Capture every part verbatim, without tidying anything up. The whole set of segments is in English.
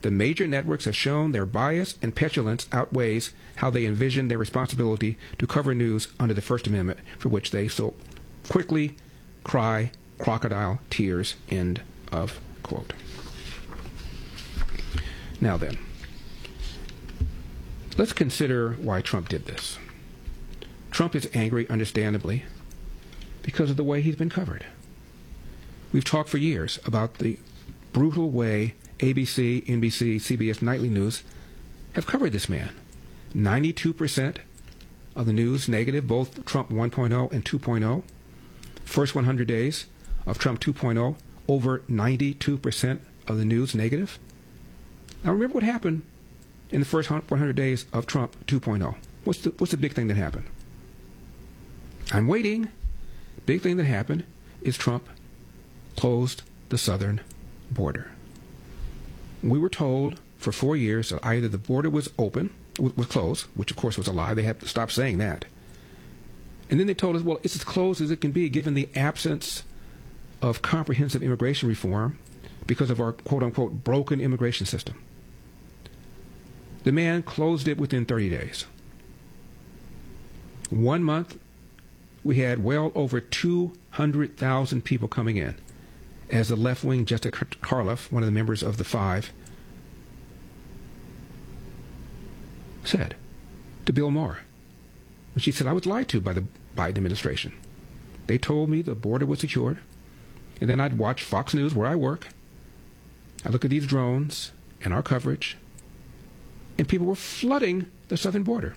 The major networks have shown their bias and petulance outweighs how they envision their responsibility to cover news under the First Amendment, for which they so quickly cry crocodile tears, end of quote. Now then, let's consider why Trump did this. Trump is angry, understandably, because of the way he's been covered. We've talked for years about the brutal way A B C, N B C, C B S Nightly News have covered this man. ninety-two percent of the news negative, both Trump one point oh and two point oh. First one hundred days of Trump two point oh, over ninety-two percent of the news negative. Now remember what happened in the first one hundred days of Trump two point oh. What's the, what's the big thing that happened? I'm waiting. Big thing that happened is Trump closed the southern border. We were told for four years that either the border was open, was closed, which of course was a lie. They had to stop saying that. And then they told us, well, it's as closed as it can be given the absence of comprehensive immigration reform because of our quote-unquote broken immigration system. The man closed it within thirty days. One month, we had well over two hundred thousand people coming in. As the left-wing Jessica Harloff, one of the members of the Five, said to Bill Maher. She said, I was lied to by the Biden administration. They told me the border was secured, and then I'd watch Fox News where I work. I look at these drones and our coverage, and people were flooding the southern border.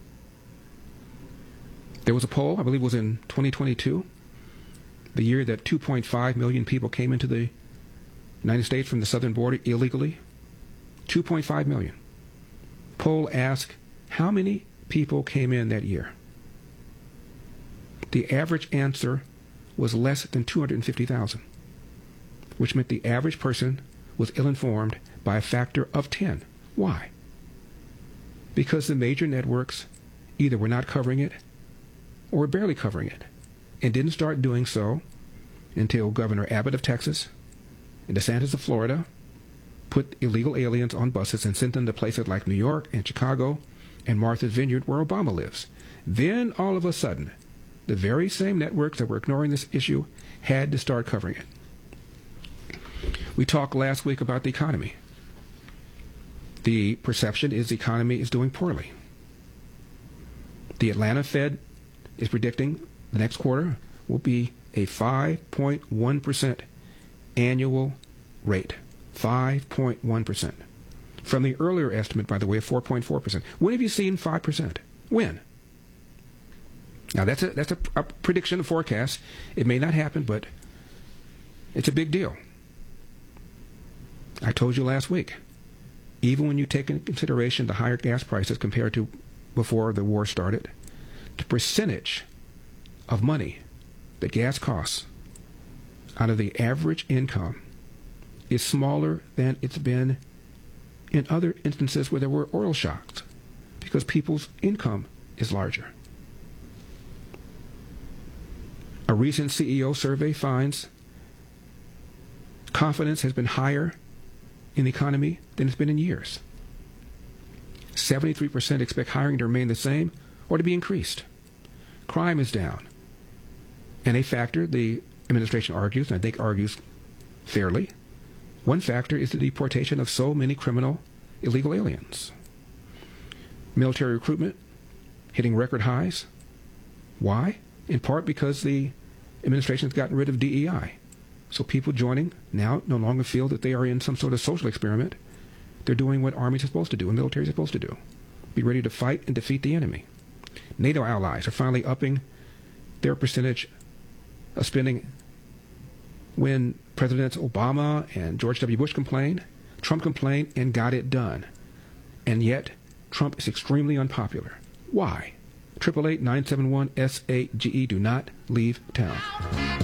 There was a poll, I believe it was in twenty twenty-two, the year that two point five million people came into the United States from the southern border illegally. two point five million. Poll asked, how many people came in that year? The average answer was less than two hundred fifty thousand, which meant the average person was ill-informed by a factor of ten. Why? Because the major networks either were not covering it or were barely covering it, and didn't start doing so until Governor Abbott of Texas and DeSantis of Florida put illegal aliens on buses and sent them to places like New York and Chicago and Martha's Vineyard where Obama lives. Then, all of a sudden, the very same networks that were ignoring this issue had to start covering it. We talked last week about the economy. The perception is the economy is doing poorly. The Atlanta Fed is predicting the next quarter will be a five point one percent annual rate. five point one percent. From the earlier estimate, by the way, of four point four percent. When have you seen five percent? When? Now, that's a, that's a, a prediction, a forecast. It may not happen, but it's a big deal. I told you last week, even when you take into consideration the higher gas prices compared to before the war started, the percentage of money that gas costs out of the average income is smaller than it's been in other instances where there were oil shocks, because people's income is larger. A recent C E O survey finds confidence has been higher in the economy than it's been in years. seventy-three percent expect hiring to remain the same or to be increased. Crime is down. And a factor, the administration argues, and I think argues fairly, one factor is the deportation of so many criminal illegal aliens. Military recruitment hitting record highs. Why? In part because the administration has gotten rid of D E I. So people joining now no longer feel that they are in some sort of social experiment. They're doing what armies are supposed to do and military is supposed to do. Be ready to fight and defeat the enemy. NATO allies are finally upping their percentage of spending. When Presidents Obama and George W. Bush complained, Trump complained and got it done. And yet, Trump is extremely unpopular. Why? eight eight eight, nine seven one, S A G E. Do not leave town.